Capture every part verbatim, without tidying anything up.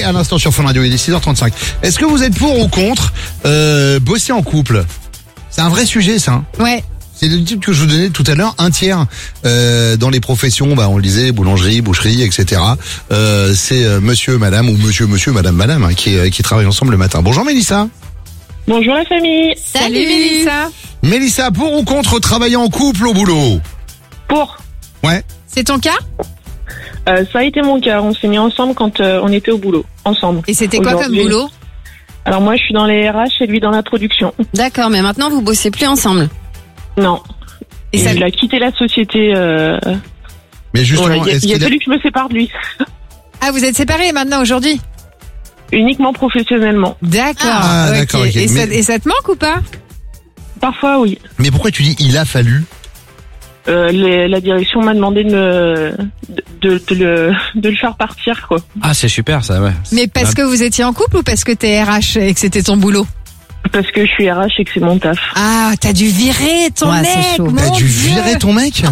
à l'instant sur Fun Radio, il est six heures trente-cinq. Est-ce que vous êtes pour ou contre euh, bosser en couple? C'est un vrai sujet, ça. Hein. Ouais. C'est le type que je vous donnais tout à l'heure, un tiers euh, dans les professions, bah on le disait, boulangerie, boucherie, et cetera. Euh, c'est euh, monsieur, madame ou monsieur, monsieur, madame, madame hein, qui, euh, qui travaillent ensemble le matin. Bonjour Mélissa. Bonjour la famille. Salut, Salut Mélissa. Mélissa, pour ou contre travailler en couple au boulot? Pour. Ouais. C'est ton cas? Euh, ça a été mon cas. On s'est mis ensemble quand euh, on était au boulot, ensemble. Et c'était quoi comme boulot? Alors moi, je suis dans les R H et lui dans la production. D'accord, mais maintenant vous bossez plus ensemble? Non. Et, et ça... il a quitté la société. Euh... Mais justement, voilà, il a, est-ce il a qu'il fallu a... que je me sépare de lui. Ah, vous êtes séparés maintenant aujourd'hui? Uniquement professionnellement. D'accord. Ah, okay. d'accord. Okay. Et, mais... ça, et ça te manque ou pas? Parfois, oui. Mais pourquoi tu dis il a fallu? Euh, les, la direction m'a demandé de, me, de, de, de, le, de le faire partir, quoi. Ah, c'est super ça, ouais. Mais parce ouais. que vous étiez en couple ou parce que t'es R H et que c'était ton boulot? Parce que je suis R H et que c'est mon taf. Ah, t'as dû virer ton ouais, mec. C'est chaud. T'as dû Dieu. virer ton mec?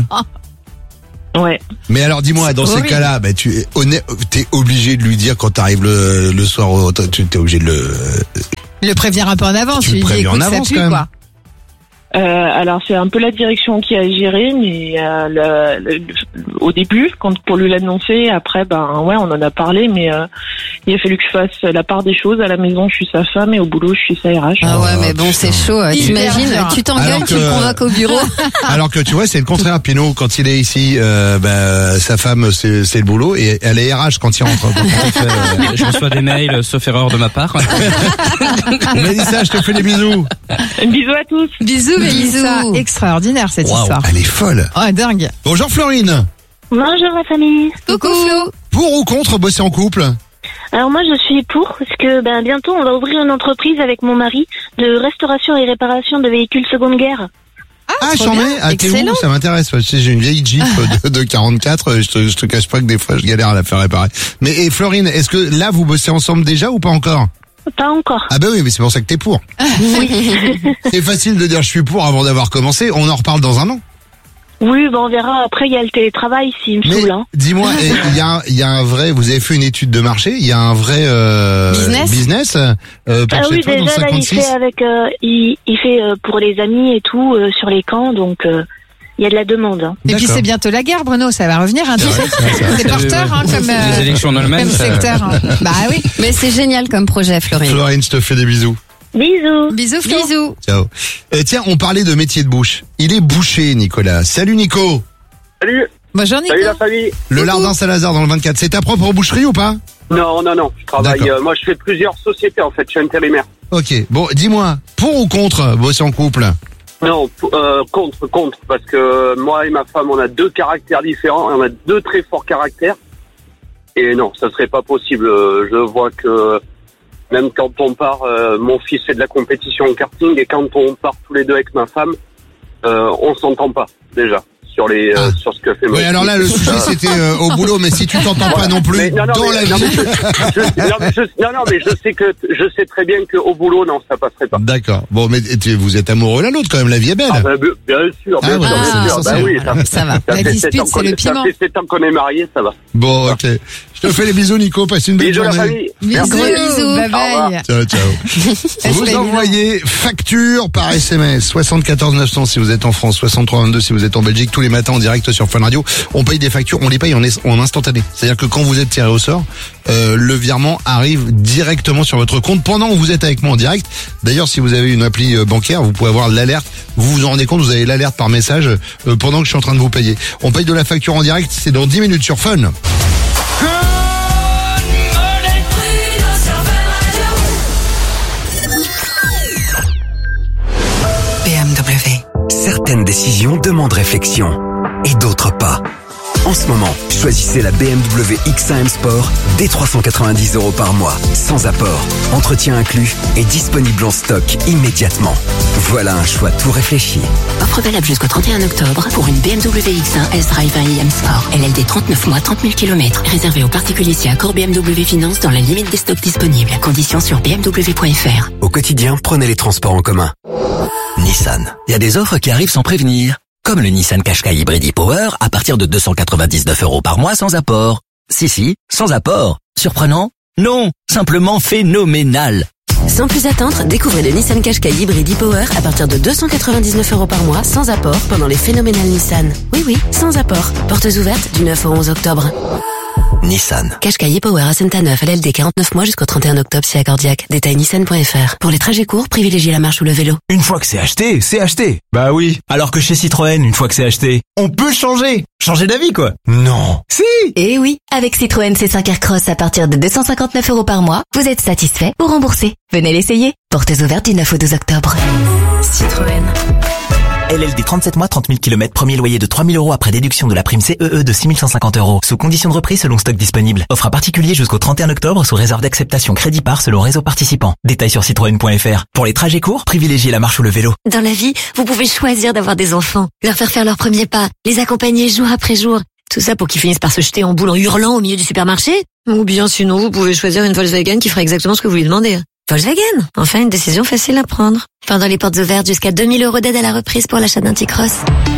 Ouais. Mais alors dis-moi, dans horrible. ces cas-là, bah, tu es honnête, t'es obligé de lui dire quand t'arrives le, le soir, au, tu t'es obligé de le... Le prévenir un peu en avance. Tu le lui dis, préviens en écoute, ça avance, pue, quand même. quoi. Euh, alors c'est un peu la direction qui a géré, mais euh, le, le, au début, quand pour lui l'annoncer, après ben ouais, on en a parlé, mais euh, il a fallu que je fasse la part des choses. À la maison, je suis sa femme et au boulot, je suis sa R H. Ah ouais, Oh, mais bon, putain. c'est chaud. T'imagines, tu t'engueules, Alors tu que- le convoques au bureau. Alors que tu vois, c'est le contraire. Pinot, quand il est ici, euh, bah, sa femme, c'est, c'est le boulot, et elle est R H quand il rentre. Donc, en fait, euh, Je reçois des mails, sauf erreur de ma part. Mélissa, je te fais des bisous. Bisous à tous. Bisous, Mélissa. Bisous. Extraordinaire cette Wow. histoire. Elle est folle. Oh, dingue. Bonjour Florine. Bonjour la famille. Coucou Flo. Pour ou contre bosser en couple? Alors moi je suis pour parce que ben bientôt on va ouvrir une entreprise avec mon mari de restauration et réparation de véhicules seconde guerre. Ah, trop j'en bien. mets. Ah, t'es où? Excellent. Ça m'intéresse. Tu sais, j'ai une vieille Jeep de, de quarante-quatre. Je te, je te cache pas que des fois, je galère à la faire réparer. Mais, et Florine, est-ce que là, vous bossez ensemble déjà ou pas encore? Pas encore. Ah bah oui, mais c'est pour ça que t'es pour. C'est facile de dire je suis pour avant d'avoir commencé. On en reparle dans un an. Oui, ben on verra. Après il y a le télétravail s'il me Mais saoule. Hein. dis-moi, et il y a, il y a un vrai. Vous avez fait une étude de marché. Il y a un vrai euh, Business business euh, pour Ah chez oui toi dans déjà là il cinquante-six. fait avec euh, il, il fait euh, pour les amis et tout euh, sur les camps donc euh, il y a de la demande. Hein. Et puis D'accord. c'est bientôt la guerre, Bruno, ça va revenir. Hein, tu C'est sais. vrai, c'est vrai, c'est vrai. C'est porteur, hein, comme, euh, Les élections en Allemagne, comme ça- secteur. Hein. Bah oui. Mais c'est génial comme projet, Florine. Florine, je te fais des bisous. Bisous. Bisous, Flo. Bisous. Ciao. Euh, tiens, on parlait de métier de bouche. Il est boucher, Nicolas. Salut Nico. Salut, Bonjour Nico. salut la famille. Le Lardin Saint-Lazare dans le vingt-quatre. C'est ta propre boucherie ou pas? Non, non, non, je travaille. D'accord. euh, moi, je fais plusieurs sociétés en fait. Je suis intérimaire. Ok. Bon, dis-moi, pour ou contre bosser en couple? Non, p- euh, contre, contre, parce que moi et ma femme, on a deux caractères différents. On a deux très forts caractères. Et non, ça serait pas possible. Euh, Je vois que même quand on part, euh, mon fils fait de la compétition en karting et quand on part tous les deux avec ma femme, euh, on s'entend pas déjà sur les Ah. euh, sur ce que fait. mon Oui, alors là, le fils. sujet, c'était euh, au boulot, mais si tu t'entends pas non plus Mais non, non, dans mais- la non, vie. mais je, je- non, mais je- non, non, mais je sais que je sais très bien qu'au boulot, non, ça passerait pas. D'accord. Bon, mais tu- vous êtes amoureux l'un l'autre quand même, la vie est belle. Ah, bah, bien bien sûr, bien Ah, ouais, sûr, c'est bien sûr. l'essentiel. Bah oui, ça, Ça va. ça La fait sept dispute, ans c'est qu'on le est- piment. Ça fait sept ans qu'on est mariés, ça va. Bon, ok. Je te fais les bisous, Nico. Passe une belle Bisous la journée. famille. Bisous, Merci. bisous. bye Au revoir. bye. Ciao, ciao. Vous fait envoyez facture par S M S soixante-quatorze neuf cents si vous êtes en France, soixante-trois vingt-deux si vous êtes en Belgique, tous les matins en direct sur Fun Radio. On paye des factures, on les paye en, es- en instantané. C'est-à-dire que quand vous êtes tiré au sort, euh, le virement arrive directement sur votre compte pendant que vous êtes avec moi en direct. D'ailleurs, si vous avez une appli euh, bancaire, vous pouvez avoir l'alerte. Vous vous en rendez compte, vous avez l'alerte par message euh, pendant que je suis en train de vous payer. On paye de la facture en direct, c'est dans dix minutes sur Fun. B M W. Certaines décisions demandent réflexion et d'autres pas. En ce moment, choisissez la B M W X un M Sport dès trois cent quatre-vingt-dix euros par mois, sans apport, entretien inclus et disponible en stock immédiatement. Voilà un choix tout réfléchi. Offre valable jusqu'au trente et un octobre pour une B M W X un S-Drive un i M Sport. L L D trente-neuf mois, trente mille kilomètres. Réservé aux particuliers si accord B M W Finance dans la limite des stocks disponibles. Conditions sur b m w point f r. Au quotidien, prenez les transports en commun. Nissan. Il y a des offres qui arrivent sans prévenir. Comme le Nissan Qashqai Hybrid e-Power à partir de deux cent quatre-vingt-dix-neuf euros par mois sans apport. Si, si, sans apport. Surprenant? Non, simplement phénoménal. Sans plus attendre, découvrez le Nissan Qashqai hybride e-Power à partir de deux cent quatre-vingt-dix-neuf euros par mois, sans apport, pendant les phénoménales Nissan. Oui, oui, sans apport. Portes ouvertes du neuf au onze octobre. Nissan. Qashqai e-Power à Saint-Neuf, L L D quarante-neuf mois jusqu'au trente et un octobre, si accordiaque. Détail nissan point f r. Pour les trajets courts, privilégiez la marche ou le vélo. Une fois que c'est acheté, c'est acheté. Bah oui. Alors que chez Citroën, une fois que c'est acheté, on peut changer. Changer d'avis, quoi. Non. Si. Eh oui. Avec Citroën C cinq Aircross à partir de deux cent cinquante-neuf euros par mois, vous êtes satisfait ou remboursé. Venez l'essayer. Portes ouvertes du neuf au douze octobre. Citroën. L L D trente-sept mois, trente mille kilomètres, premier loyer de trois mille euros après déduction de la prime C E E de six mille cent cinquante euros. Sous condition de reprise selon stock disponible. Offre à particulier jusqu'au trente et un octobre sous réserve d'acceptation crédit par selon réseau participant. Détails sur citroën point f r. Pour les trajets courts, privilégiez la marche ou le vélo. Dans la vie, vous pouvez choisir d'avoir des enfants, leur faire faire leurs premiers pas, les accompagner jour après jour. Tout ça pour qu'ils finissent par se jeter en boule en hurlant au milieu du supermarché. Ou bien sinon, vous pouvez choisir une Volkswagen qui fera exactement ce que vous lui demandez. Volkswagen, enfin une décision facile à prendre. Pendant les portes ouvertes, jusqu'à deux mille euros d'aide à la reprise pour l'achat d'un T-Cross.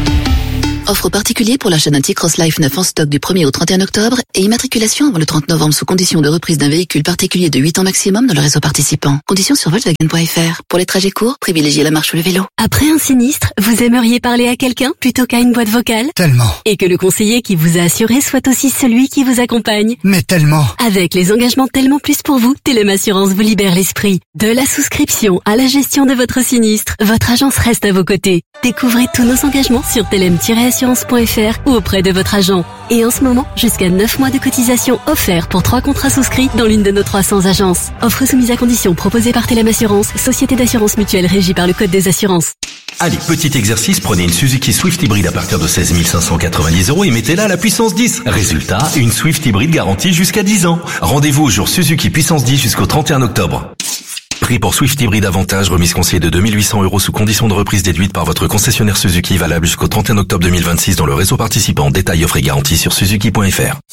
Offre particulier pour l'achat d'un T-Cross Life neuf en stock du premier au trente et un octobre et immatriculation avant le trente novembre sous condition de reprise d'un véhicule particulier de huit ans maximum dans le réseau participant. Conditions sur Volkswagen point f r. Pour les trajets courts, privilégiez la marche ou le vélo. Après un sinistre, vous aimeriez parler à quelqu'un plutôt qu'à une boîte vocale? Tellement. Et que le conseiller qui vous a assuré soit aussi celui qui vous accompagne? Mais tellement. Avec les engagements Tellement Plus pour vous, Telem Assurance vous libère l'esprit. De la souscription à la gestion de votre sinistre, votre agence reste à vos côtés. Découvrez tous nos engagements sur telem tiret assurance point f r ou auprès de votre agent. Et en ce moment, jusqu'à neuf mois de cotisation offerts pour trois contrats souscrits dans l'une de nos trois cents agences. Offre soumise à condition proposée par Telem Assurance, société d'assurance mutuelle régie par le Code des assurances. Allez, petit exercice, prenez une Suzuki Swift hybride à partir de seize mille cinq cent quatre-vingt-dix euros et mettez-la à la puissance dix. Résultat, une Swift hybride garantie jusqu'à dix ans. Rendez-vous au jour Suzuki puissance dix jusqu'au trente et un octobre. Prix pour Swift Hybride Avantage, remise conseillée de deux mille huit cents euros sous condition de reprise déduite par votre concessionnaire Suzuki, valable jusqu'au trente et un octobre deux mille vingt-six dans le réseau participant. Détails, offres et garanties sur suzuki point f r.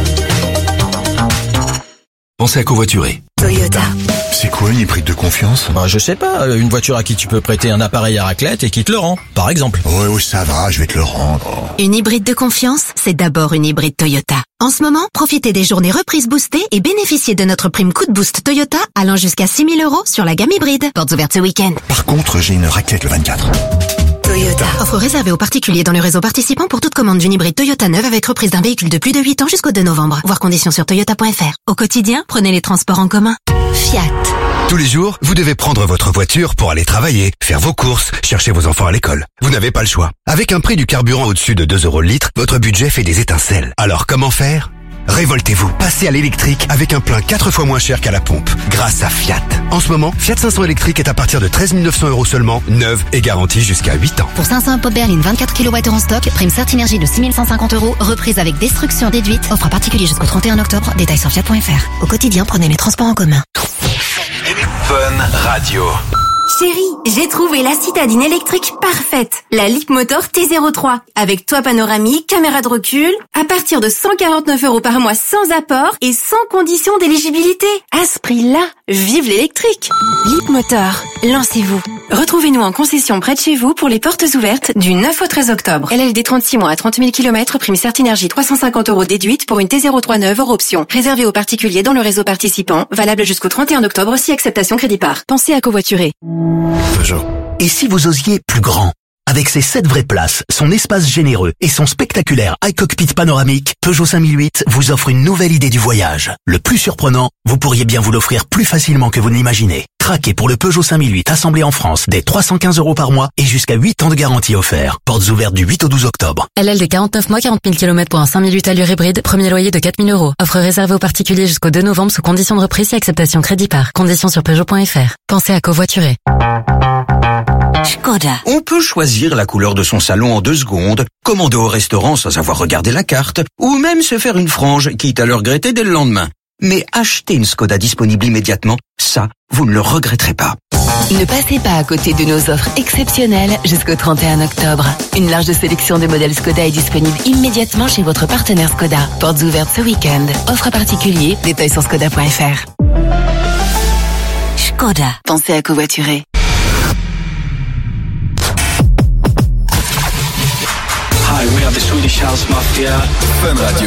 Pensez à covoiturer. Toyota. C'est quoi une hybride de confiance? Bah je sais pas, une voiture à qui tu peux prêter un appareil à raclette et qui te le rend, par exemple. Ouais, ouais, ça va, je vais te le rendre. Une hybride de confiance, c'est d'abord une hybride Toyota. En ce moment, profitez des journées reprises boostées et bénéficiez de notre prime coup de boost Toyota allant jusqu'à six mille euros sur la gamme hybride. Portes ouvertes ce week-end. Par contre, j'ai une raclette le vingt-quatre. Toyota. Offre réservée aux particuliers dans le réseau participant pour toute commande d'une hybride Toyota neuve avec reprise d'un véhicule de plus de huit ans jusqu'au deux novembre. Voir conditions sur toyota point f r. Au quotidien, prenez les transports en commun. Fiat. Tous les jours, vous devez prendre votre voiture pour aller travailler, faire vos courses, chercher vos enfants à l'école. Vous n'avez pas le choix. Avec un prix du carburant au-dessus de deux euros le litre, votre budget fait des étincelles. Alors comment faire ? Révoltez-vous, passez à l'électrique avec un plein quatre fois moins cher qu'à la pompe, grâce à Fiat. En ce moment, Fiat cinq cents électrique est à partir de treize mille neuf cents euros seulement, neuve et garantie jusqu'à huit ans. Pour cinq cents pop berline vingt-quatre kilowattheures en stock, prime Certinergie de six mille cent cinquante euros, reprise avec destruction déduite, offre à particulier jusqu'au trente et un octobre, détails sur fiat point f r. Au quotidien, prenez les transports en commun. Fun Radio. Chérie, j'ai trouvé la citadine électrique parfaite. La Leapmotor T zéro trois. Avec toit panoramique, caméra de recul. À partir de cent quarante-neuf euros par mois sans apport et sans condition d'éligibilité. À ce prix-là, vive l'électrique. Leapmotor, lancez-vous. Retrouvez-nous en concession près de chez vous pour les portes ouvertes du neuf au treize octobre. L L D trente-six mois à trente mille kilomètres, prime Certinergie trois cent cinquante euros déduite pour une T zéro trois neuve hors option. Réservée aux particuliers dans le réseau participant. Valable jusqu'au trente et un octobre si acceptation crédit par. Pensez à covoiturer. Peugeot. Et si vous osiez plus grand? Avec ses sept vraies places, son espace généreux et son spectaculaire iCockpit panoramique, Peugeot cinq mille huit vous offre une nouvelle idée du voyage. Le plus surprenant, vous pourriez bien vous l'offrir plus facilement que vous ne l'imaginez. Craquez pour le Peugeot cinq mille huit assemblé en France dès trois cent quinze euros par mois et jusqu'à huit ans de garantie offert. Portes ouvertes du huit au douze octobre. L L D quarante-neuf mois, quarante mille kilomètres pour un cinq mille huit allure hybride, premier loyer de quatre mille euros. Offre réservée aux particuliers jusqu'au deux novembre sous condition de reprise et acceptation crédit par. Conditions sur peugeot point f r. Pensez à covoiturer. Skoda. On peut choisir la couleur de son salon en deux secondes, commander au restaurant sans avoir regardé la carte, ou même se faire une frange, quitte à le regretter dès le lendemain. Mais acheter une Skoda disponible immédiatement, ça, vous ne le regretterez pas. Ne passez pas à côté de nos offres exceptionnelles jusqu'au trente et un octobre. Une large sélection de modèles Skoda est disponible immédiatement chez votre partenaire Skoda. Portes ouvertes ce week-end. Offre particulier, détails sur skoda point f r. Skoda. Pensez à covoiturer. Hi, we are the Swedish House Mafia. Fun Radio.